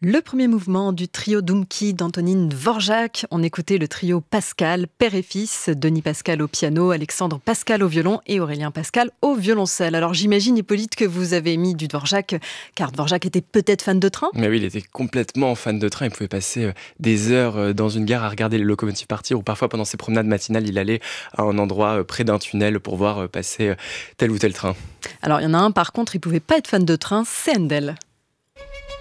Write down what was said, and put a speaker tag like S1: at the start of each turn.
S1: Le premier mouvement du trio Doumki d'Antonine Dvorak. On écoutait le trio Pascal, père et fils, Denis Pascal au piano, Alexandre Pascal au violon et Aurélien Pascal au violoncelle. Alors j'imagine, Hippolyte, que vous avez mis du Dvorak, car Dvorak était peut-être fan de train ?
S2: Mais oui, il était complètement fan de train. Il pouvait passer des heures dans une gare à regarder les locomotives partir, ou parfois pendant ses promenades matinales, il allait à un endroit près d'un tunnel pour voir passer tel ou tel train.
S1: Alors il y en a un, par contre, il pouvait pas être fan de train, c'est Handel.